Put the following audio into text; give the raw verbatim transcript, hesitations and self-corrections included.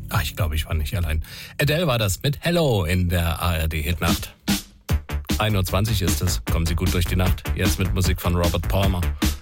Ach, ich glaube, ich war nicht allein. Adele war das mit Hello in der A R D-Hitnacht. ein Uhr zwanzig ist es. Kommen Sie gut durch die Nacht. Jetzt mit Musik von Robert Palmer.